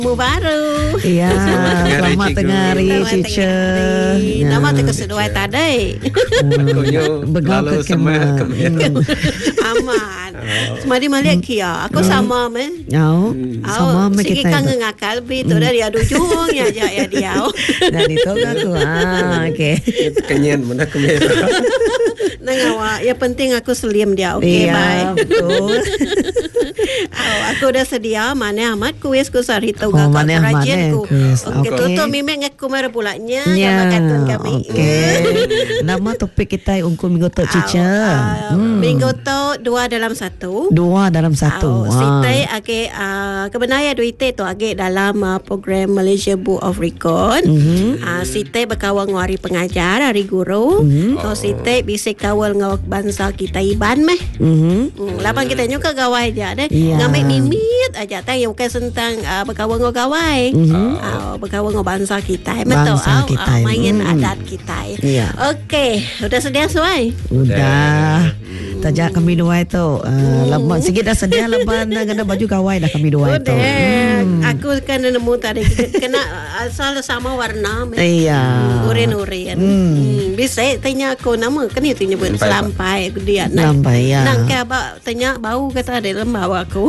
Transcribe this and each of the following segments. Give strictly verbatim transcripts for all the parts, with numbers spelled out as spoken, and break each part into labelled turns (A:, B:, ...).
A: Mu baru.
B: Ya, selamat tengah hari, teacher.
A: Ya. Nama tu keseduai tadi.
B: Begal ke kemat.
A: Aman. Semadi malik kia. Aku sama me.
B: Yau. Sama me kita.
A: Sikit kangen akal bi tu dari adu jung ya ja ya dia.
B: Dan itu aku. Ah, okey.
C: Kenyan mana kemat.
A: Nengawa, ya penting aku selim dia. Okey,
B: ya,
A: bye.
B: Betul.
A: Oh, aku dah sedia. Mana amat kuis ku sarito
B: oh, mana
A: rajin ku.
B: Okey,
A: okay. Tutup mimik ngaku mara pulanya.
B: Ya,
A: Katun kami.
B: Okey. Nama topik kita ungkul minggu tu, cica.
A: Uh, hmm. Minggu tu dua dalam satu.
B: Dua dalam satu.
A: Uh, Sitai age uh, kebenaran duite tu age dalam uh, program Malaysia Book of Record. Mm-hmm. Uh, sitai berkawal ngari pengajar, hari guru. Mm-hmm. So sitai bisa kawal ngawak bangsa kita iban meh. Mm-hmm. Mm, lapan kita nyuka gawai aja deh. Yeah. Ngambil mimit aja tang yang bukan tentang uh, berkawal ngawak gawai. Mm-hmm. Uh, berkawal ngawak bangsa kita.
B: Bangsa kita.
A: Uh, main
B: mm.
A: adat kita.
B: Yeah.
A: Okey, udah sedia suai?
B: Udah. Tajak kami dua itu uh, hmm. Lepas sikit dah sedia lepas dah kena baju kawai dah kami dua itu.
A: Hmm. Aku kan nemu tadi kena asal sama warna.
B: Iya.
A: Urin-urin. Hmm. Hmm. Bisa tanya aku nama kan itu nyebut selampai dia.
B: Selampai ya.
A: Nang ke abang tanya bau kata ada dalam bawa aku.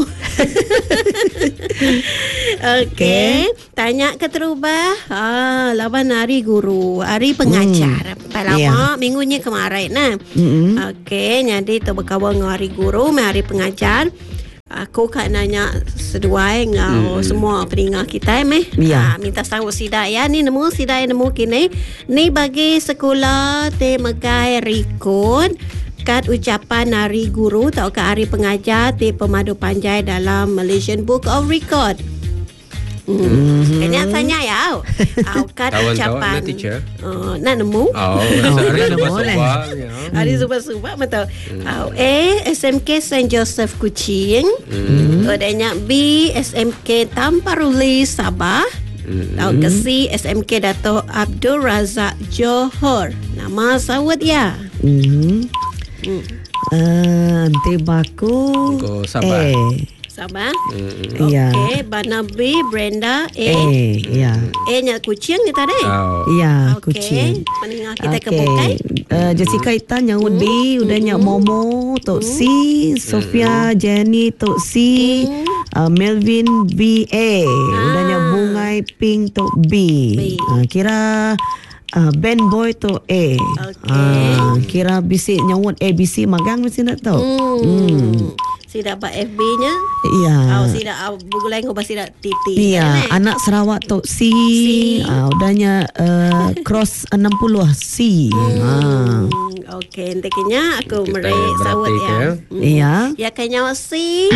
A: Okey, okay. Tanya ke terubah. Ah, lawan hari guru, hari pengajar. Hmm. Lama yeah. minggunya kemarin nah. Mm-hmm. Okey, jadi tu berkawan dengan hari guru, hari pengajar. Aku kan nanya seduai ngau mm. semua pendengar kita meh. Yeah. Ha, minta tahu sida ya ni nemu sida nemu kini. Ni bagi sekolah te megai record kad ucapan hari guru atau ke hari pengajar te pemadu panjai dalam Malaysian Book of Record. Hmm. Mm-hmm. Kena tanya ya. Au kad ucapan.
C: Nak teacher.
A: Oh, nak nemu.
C: Oh, hari subah-subah.
A: Hari subah-subah betul. Au A S M K Saint Joseph Kuching. Hmm. Odanya B S M K Tamparuli Sabah. Au ke C S M K Dato' Abdul Razak Johor. Nama sawat ya.
B: Hmm. Hmm. Uh, nanti baku.
C: Go Sabah.
B: Eh.
A: Sabah.
B: Mm-hmm.
A: Okey,
B: yeah.
A: Bana B, Brenda A.
B: A, ya.
A: A nya kucing ni tadi.
B: Oh. Ya,
A: okay.
B: kucing.
A: Pendengar kita
B: okay.
A: kebukai.
B: Uh, Jessica Ita nyaut B, mm-hmm. udah nyak Momo, Tok C, Sofia, mm-hmm. Jenny, Tok C, mm-hmm. uh, Melvin B A, ah. udah nyak Bungai Pink, Tok B. B. Uh, kira Uh, Ben Boy tu A. Okay. Uh, kira bisik nyawut A B C magang mesti nak tahu. Hmm.
A: hmm. Si dapat F B-nya.
B: Iya.
A: Oh, si dak buku lain kau pasti dak titi.
B: Iya, kan, anak Sarawak tu C. C. Uh, udahnya uh, cross enam puluh C.
A: Hmm.
B: Uh.
A: Okey, enteknya aku meri sawut ya.
B: Hmm. Iya.
A: Ya kanya C.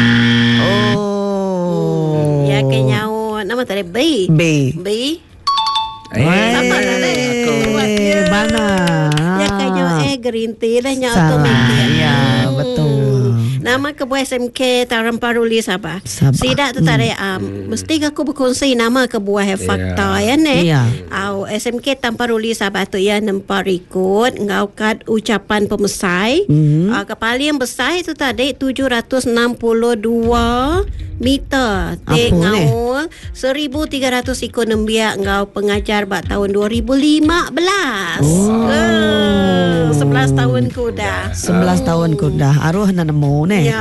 B: Oh.
A: Ya kanya nama tadi B.
B: B.
A: B.
C: Eh,
A: sama lah ni.
B: Bana.
A: Ya kanya eh green tea dah nya
B: Salah.
A: automatik.
B: Ya, betul.
A: Nama kebuah S M K Taramparuli Sabah.
B: Sabah.
A: Sidak tu tadi um, hmm. mesti aku berkongsi nama kebuah fakta yeah. ya ne.
B: Yeah.
A: Au S M K Taramparuli Sabah tu ya nampak rekod ngau kad ucapan pemesai. Mm-hmm. Uh, kepala yang besar itu tadi tujuh ratus enam puluh dua meter. Te ngau seribu tiga ratus ekonom biak ngau pengajar bak tahun dua ribu lima belas. Oh. Uh, sebelas tahun ku dah.
B: sebelas tahun ku dah. Arwah nak nemu ne.
A: Ya.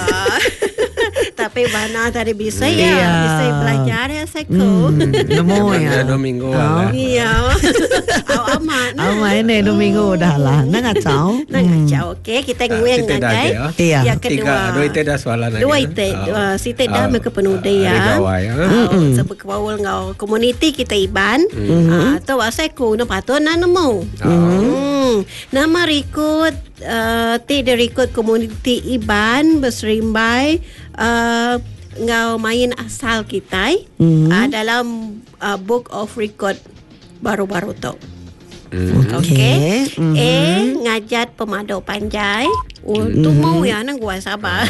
A: Tapi mana tadi bisa ya, yeah. bisa belajar ya seko.
B: Hmm, nemu ya.
C: Dua minggu
B: oh.
C: lah.
A: Iya. Au amat.
B: Amat ini dua minggu dah lah. Nak ngacau.
A: Nak ngacau. Okey, kita ngueng ngagai.
B: Iya.
A: Yang kedua.
C: Dua itu dah soalan lagi.
A: Dua itu. Si teh dah mereka penuh dia. Sebab kebawal ngau komuniti kita iban. Atau seko no patut nak nemu. Nama rekod uh, ti the record community iban berserimbai uh, ngau main asal kita mm-hmm. uh, dalam uh, book of record baru-baru tu. Mm-hmm. Okey. Mm-hmm. A ngajat pemadau panjai untuk mm-hmm. mau ya nang gua sabar.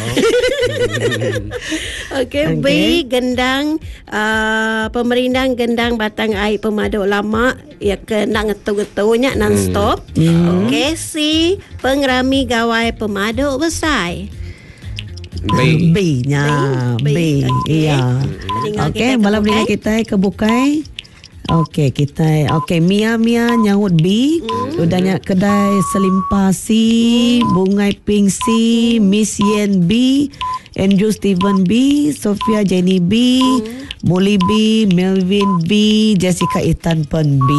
A: Oh. Okey, okay. B gendang uh, pemerintah gendang batang air pemadau lama ya kena ngetu-ngetunya non-stop. Mm-hmm. Okey, C pengrami gawai pemadau besar.
C: B.
B: B-nya.
A: B.
B: B.
A: Okey.
B: Iya.
A: Tinggal
B: Okey,
A: kita
B: malam
A: kebukai.
B: ni kita ke Bukai. Okey, kita okey Mia Mia nyaut B.
A: Hmm.
B: Udahnya kedai Selimpah C, Bungai Pink C, Miss Yen B, Andrew Steven B, Sofia Jenny B, Molly B, Melvin B, Jessica Ethan Pen B.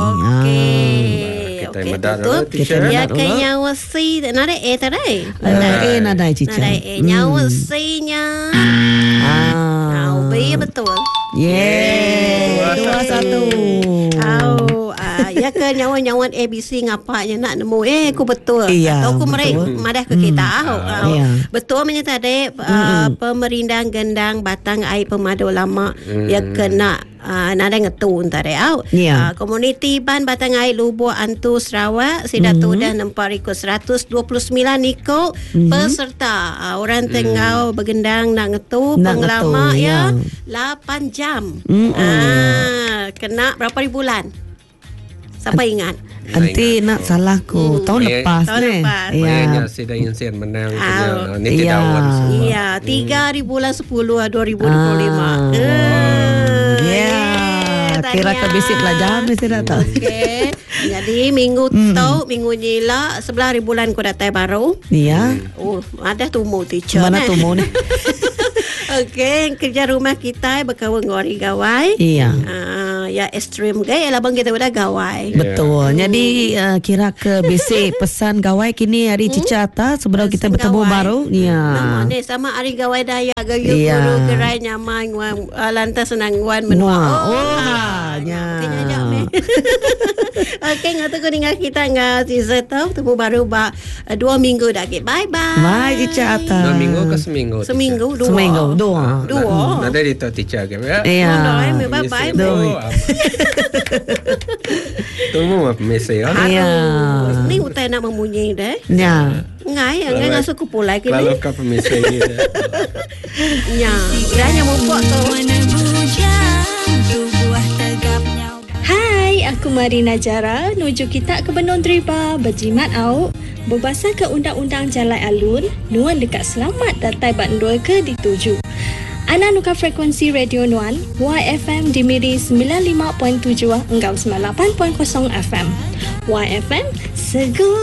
A: Okey.
C: Kita
A: Okey,
C: medak
A: tutup.
C: dulu, teacher.
A: Dia
B: Medak dulu.
A: ke nyawa C. Nada A tadi.
B: Ah. Eh, nadai cica.
A: Nada A. Nyawa C-nya.
B: Ah.
A: Nyawa B betul.
B: Yeay.
C: Dua,
B: Dua satu.
A: Oh, ah, ya ke nyawan-nyawan A B C ngapaknya nak nemu eh aku betul.
B: Iya,
A: Atau aku mereka
B: betul.
A: madah ke kita. Oh,
B: Ah,
A: oh.
B: iya.
A: Betul punya tadi uh, pemerindang gendang batang air pemadu lama ya kena uh, nada ngetun tadi. Oh.
B: Iya.
A: Uh, komuniti ban batang air Lubuk Antu Sarawak sidatu
B: Mm-hmm.
A: dah nempak rekod seratus dua puluh sembilan ikut peserta. Uh, orang tengah bergendang nak ngetu
B: Nak
A: pengelama
B: ngetu,
A: ya
B: ya.
A: lapan jam.
B: Mm-mm.
A: Ah, kena berapa ribu bulan? Siapa ingat?
B: Nanti nak salahku tahun
C: Eh,
B: lepas
A: tahun
B: ni.
A: lepas.
C: Mayanya
B: Ya.
C: si Dayan Sen menang
A: Ah,
C: punya. Ni
B: iya.
C: tidak awan semua.
A: Iya, tiga ribu bulan sepuluh dua ribu dua puluh lima.
B: Ah.
A: Eh,
B: Ya.
A: tanya.
B: Kira ke basic pelajaran mesti dah tahu.
A: Okey. Jadi minggu tu, minggu ni lah sebelah ribu bulan ku datang baru.
B: Ya.
A: Oh, ada tumbuh teacher.
B: Mana
A: nah.
B: tu mau ni?
A: Okey, kerja rumah kita berkawan ngori gawai.
B: Iya.
A: Ah, ya ekstrim gay lah bang kita udah gawai.
B: Betul. Jadi uh, kira ke basic pesan gawai kini hari Cica atas sebelum kita bertemu
A: Gawai.
B: baru. Ya.
A: Nama ni sama hari gawai daya gayu
B: Iya.
A: guru gerai nyaman wan uh, lantas senang wan menua.
B: Wah,
A: Oh,
B: oh,
A: ha,
B: hanya.
A: Kena jap me. Okey, ngatu ku dengan kita ngah season tu temu baru ba uh, dua minggu dah. Okay, bye bye.
B: Bye Cica atas.
C: Dua minggu ke seminggu? teacher?
A: Seminggu dua.
B: Seminggu dua.
A: Dua.
C: Nanti di tu teacher ke ya?
B: Iya.
A: Oh, bye bye.
B: Dua.
C: Tunggu apa mesej ya?
B: Iya.
A: Ni utai nak memunyi dah.
B: Ya.
A: Ngai, ngai ngasuh ku pulai kini.
C: Kalau kau pemisah ni.
A: Nya, dah nya mumpuk tu.
D: Hai, aku Marina Jara. Nuju kita ke Benong Driba, berjimat au. Berbahasa ke Undang-Undang Jalan Alun, nuan dekat selamat datai bandoi ke dituju. Ana nuka frekuensi Radio Nuan, Y F M di Miri sembilan puluh lima perpuluhan tujuh enggau sembilan puluh lapan perpuluhan kosong F M. Y F M, segur